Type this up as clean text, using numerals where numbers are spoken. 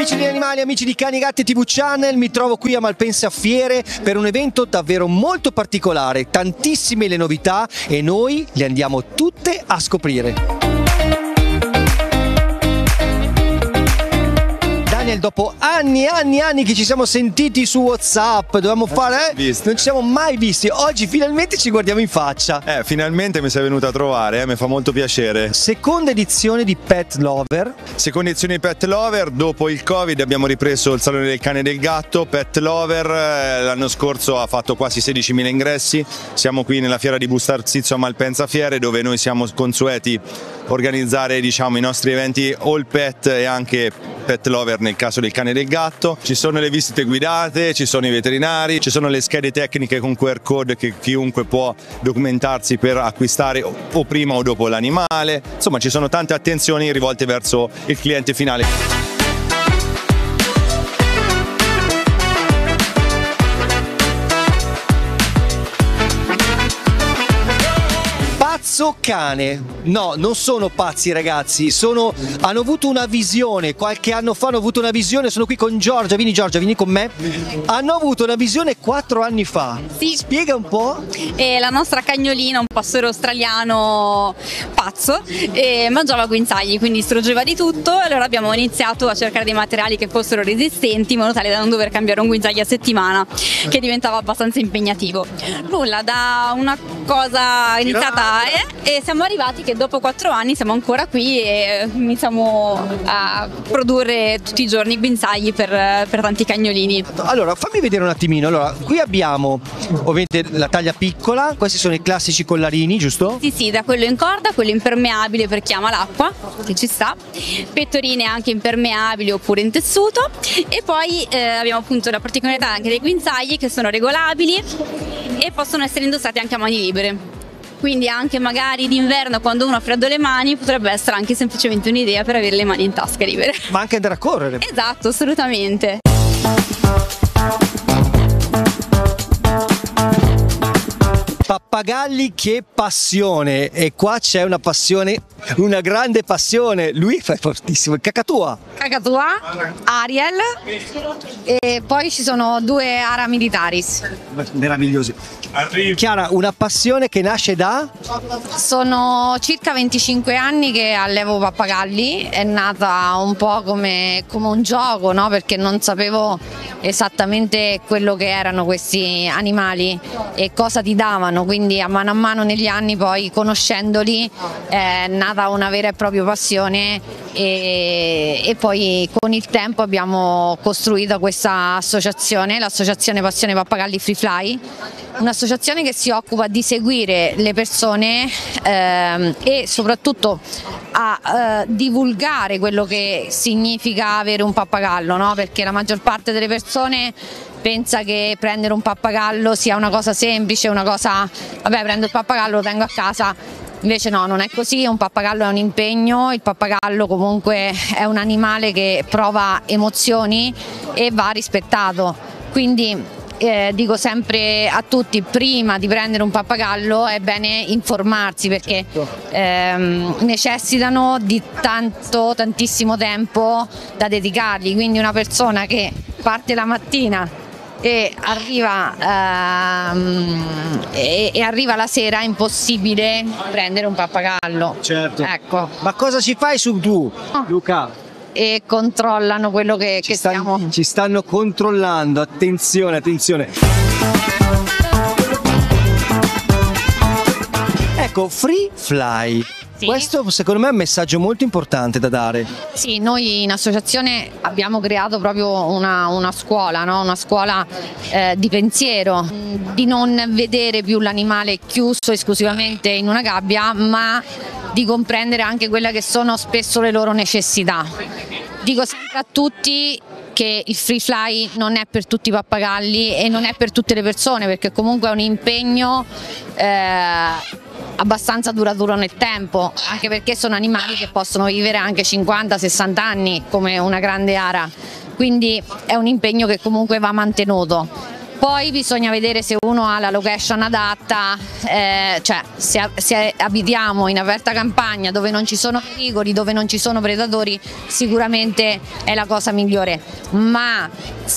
Amici degli animali, amici di Cani Gatti TV Channel, mi trovo qui a Malpensa Fiere per un evento davvero molto particolare, tantissime le novità e noi le andiamo tutte a scoprire. Dopo anni che ci siamo sentiti su WhatsApp, dovevamo fare, non ci siamo mai visti. Oggi finalmente ci guardiamo in faccia. Finalmente mi sei venuta a trovare, mi fa molto piacere. Seconda edizione di Pet Lover. Seconda edizione di Pet Lover, dopo il Covid abbiamo ripreso il Salone del Cane e del Gatto. Pet Lover l'anno scorso ha fatto quasi 16.000 ingressi. Siamo qui nella fiera di Bustarsizio a Malpensa Fiere, dove noi siamo consueti organizzare, diciamo, i nostri eventi all pet e anche Pet Lover nel caso del cane e del gatto. Ci sono le visite guidate, ci sono i veterinari, ci sono le schede tecniche con QR code che chiunque può documentarsi per acquistare o prima o dopo l'animale. Insomma, ci sono tante attenzioni rivolte verso il cliente finale. Cane, no, non sono pazzi ragazzi, hanno avuto una visione, qualche anno fa hanno avuto una visione, sono qui con Giorgia, vieni con me, hanno avuto una visione 4 anni fa. Sì. Spiega un po'. La nostra cagnolina, un pastore australiano pazzo, mangiava guinzagli, quindi struggeva di tutto, e allora abbiamo iniziato a cercare dei materiali che fossero resistenti in modo tale da non dover cambiare un guinzaglio a settimana, che diventava abbastanza impegnativo. Nulla, da una cosa iniziata e siamo arrivati che dopo 4 anni siamo ancora qui e iniziamo a produrre tutti i giorni guinzagli per tanti cagnolini. Allora fammi vedere un attimino. Allora, qui abbiamo ovviamente la taglia piccola, questi sono i classici collarini, giusto? Sì, da quello in corda, quello impermeabile per chi ama l'acqua, che ci sta, pettorine anche impermeabili oppure in tessuto, e poi abbiamo appunto la particolarità anche dei guinzagli che sono regolabili e possono essere indossati anche a mani libere. Quindi anche magari d'inverno, quando uno ha freddo le mani, potrebbe essere anche semplicemente un'idea per avere le mani in tasca libere. Ma anche andare a correre. Esatto, assolutamente. Pappagalli, che passione! E qua c'è una passione, una grande passione. Lui fa fortissimo, il Cacatuà, Ariel, e poi ci sono 2 Ara Militaris. Meravigliosi. Chiara, una passione che nasce da? Sono circa 25 anni che allevo pappagalli, è nata un po' come un gioco, no? Perché non sapevo esattamente quello che erano questi animali e cosa ti davano, quindi a mano negli anni, poi conoscendoli, è nata una vera e propria passione e poi con il tempo abbiamo costruito questa associazione, l'associazione Passione Pappagalli Free Fly, un'associazione che si occupa di seguire le persone e soprattutto a divulgare quello che significa avere un pappagallo, no? Perché la maggior parte delle persone pensa che prendere un pappagallo sia una cosa semplice, una cosa, vabbè, prendo il pappagallo, lo tengo a casa. Invece no, non è così, un pappagallo è un impegno, il pappagallo comunque è un animale che prova emozioni e va rispettato, quindi dico sempre a tutti, prima di prendere un pappagallo è bene informarsi, perché necessitano di tantissimo tempo da dedicargli, quindi una persona che parte la mattina e arriva la sera è impossibile prendere un pappagallo. Certo. Ecco. Ma cosa ci fai su tu, Luca? E controllano quello che stiamo. Ci stanno controllando, attenzione. Ecco, Free Fly. Sì. Questo secondo me è un messaggio molto importante da dare. Sì, noi in associazione abbiamo creato proprio una scuola, no? Una scuola di pensiero, di non vedere più l'animale chiuso esclusivamente in una gabbia, ma di comprendere anche quelle che sono spesso le loro necessità. Dico sempre a tutti che il Free Fly non è per tutti i pappagalli e non è per tutte le persone, perché comunque è un impegno abbastanza duraturo nel tempo, anche perché sono animali che possono vivere anche 50-60 anni come una grande ara, quindi è un impegno che comunque va mantenuto. Poi bisogna vedere se uno ha la location adatta, cioè se abitiamo in aperta campagna dove non ci sono pericoli, dove non ci sono predatori, sicuramente è la cosa migliore, ma